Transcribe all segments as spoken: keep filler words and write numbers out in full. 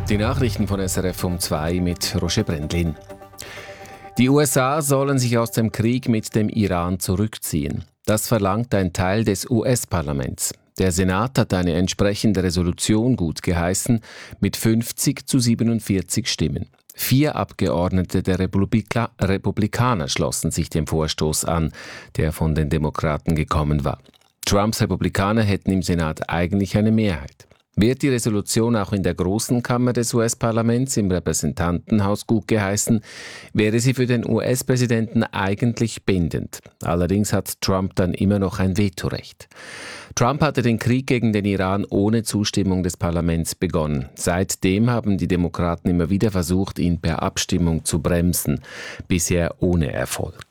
Die Nachrichten von S R F um zwei mit Roger Brendlin. Die U S A sollen sich aus dem Krieg mit dem Iran zurückziehen. Das verlangt ein Teil des U S-Parlaments. Der Senat hat eine entsprechende Resolution gutgeheißen mit fünfzig zu siebenundvierzig Stimmen. Vier Abgeordnete der Republika- Republikaner schlossen sich dem Vorstoß an, der von den Demokraten gekommen war. Trumps Republikaner hätten im Senat eigentlich eine Mehrheit. Wird die Resolution auch in der großen Kammer des U S-Parlaments im Repräsentantenhaus gutgeheißen, wäre sie für den U S-Präsidenten eigentlich bindend. Allerdings hat Trump dann immer noch ein Vetorecht. Trump hatte den Krieg gegen den Iran ohne Zustimmung des Parlaments begonnen. Seitdem haben die Demokraten immer wieder versucht, ihn per Abstimmung zu bremsen, bisher ohne Erfolg.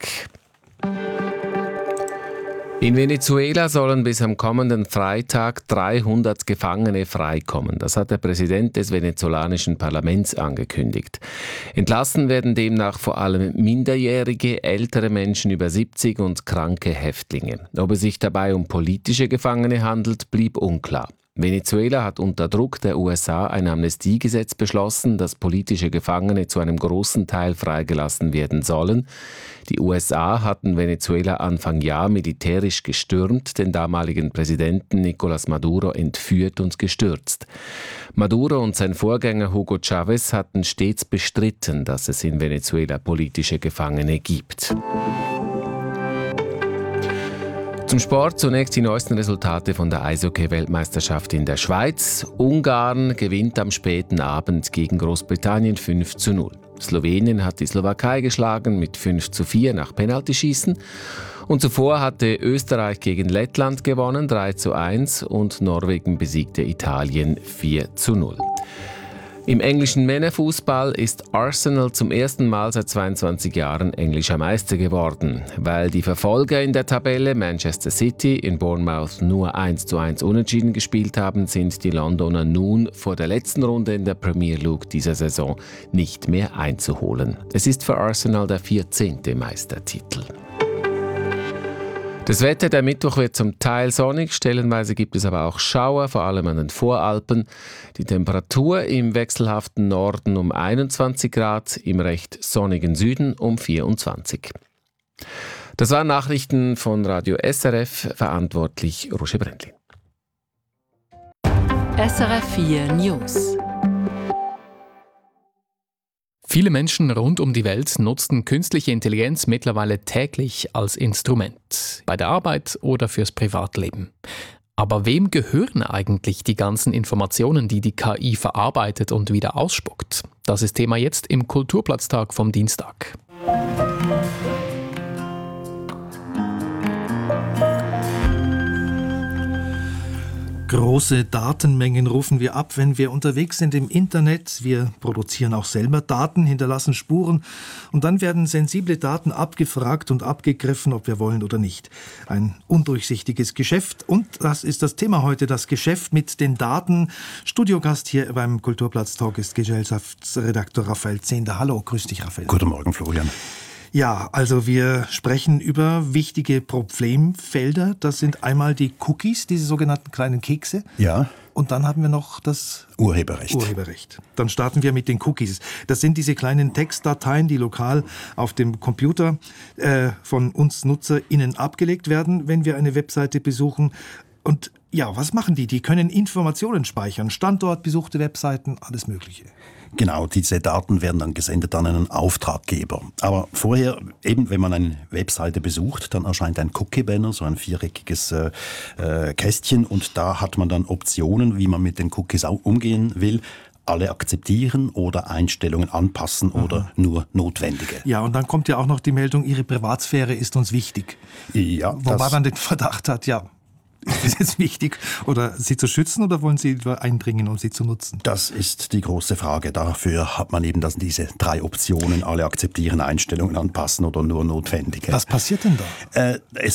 In Venezuela sollen bis am kommenden Freitag dreihundert Gefangene freikommen. Das hat der Präsident des venezolanischen Parlaments angekündigt. Entlassen werden demnach vor allem minderjährige, ältere Menschen über siebzig und kranke Häftlinge. Ob es sich dabei um politische Gefangene handelt, blieb unklar. Venezuela hat unter Druck der U S A ein Amnestiegesetz beschlossen, dass politische Gefangene zu einem großen Teil freigelassen werden sollen. Die U S A hatten Venezuela Anfang Jahr militärisch gestürmt, den damaligen Präsidenten Nicolás Maduro entführt und gestürzt. Maduro und sein Vorgänger Hugo Chávez hatten stets bestritten, dass es in Venezuela politische Gefangene gibt. Zum Sport zunächst die neuesten Resultate von der Eishockey-Weltmeisterschaft in der Schweiz. Ungarn gewinnt am späten Abend gegen Großbritannien fünf zu null. Slowenien hat die Slowakei geschlagen mit fünf zu vier nach Penaltyschießen. Und zuvor hatte Österreich gegen Lettland gewonnen, drei zu eins, und Norwegen besiegte Italien vier zu null. Im englischen Männerfußball ist Arsenal zum ersten Mal seit zweiundzwanzig Jahren englischer Meister geworden. Weil die Verfolger in der Tabelle Manchester City in Bournemouth nur eins zu eins unentschieden gespielt haben, sind die Londoner nun vor der letzten Runde in der Premier League dieser Saison nicht mehr einzuholen. Es ist für Arsenal der vierzehnte Meistertitel. Das Wetter der Mittwoch wird zum Teil sonnig, stellenweise gibt es aber auch Schauer, vor allem an den Voralpen. Die Temperatur im wechselhaften Norden um einundzwanzig Grad, im recht sonnigen Süden um vierundzwanzig. Das waren Nachrichten von Radio S R F, verantwortlich Roger Brendlin. S R F vier News. Viele Menschen rund um die Welt nutzen künstliche Intelligenz mittlerweile täglich als Instrument, bei der Arbeit oder fürs Privatleben. Aber wem gehören eigentlich die ganzen Informationen, die die K I verarbeitet und wieder ausspuckt? Das ist Thema jetzt im Kulturplatztag vom Dienstag. Große Datenmengen rufen wir ab, wenn wir unterwegs sind im Internet. Wir produzieren auch selber Daten, hinterlassen Spuren und dann werden sensible Daten abgefragt und abgegriffen, ob wir wollen oder nicht. Ein undurchsichtiges Geschäft und das ist das Thema heute, das Geschäft mit den Daten. Studiogast hier beim Kulturplatztalk ist Gesellschaftsredakteur Raphael Zehnder. Hallo, grüß dich Raphael. Guten Morgen Florian. Ja, also wir sprechen über wichtige Problemfelder. Das sind einmal die Cookies, diese sogenannten kleinen Kekse. Ja. Und dann haben wir noch das Urheberrecht. Urheberrecht. Dann starten wir mit den Cookies. Das sind diese kleinen Textdateien, die lokal auf dem Computer äh, von uns NutzerInnen abgelegt werden, wenn wir eine Webseite besuchen. Und ja, was machen die? Die können Informationen speichern, Standort, besuchte Webseiten, alles Mögliche. Genau, diese Daten werden dann gesendet an einen Auftraggeber. Aber vorher, eben wenn man eine Webseite besucht, dann erscheint ein Cookie-Banner, so ein viereckiges äh, äh, Kästchen, und da hat man dann Optionen, wie man mit den Cookies auch umgehen will. Alle akzeptieren oder Einstellungen anpassen mhm. oder nur notwendige. Ja, und dann kommt ja auch noch die Meldung, Ihre Privatsphäre ist uns wichtig. Ja, Wobei man den Verdacht hat, ja, ist es jetzt wichtig, oder sie zu schützen oder wollen Sie eindringen, um sie zu nutzen? Das ist die große Frage. Dafür hat man eben das, diese drei Optionen, alle akzeptieren, Einstellungen anpassen oder nur notwendige. Was passiert denn da? Äh, es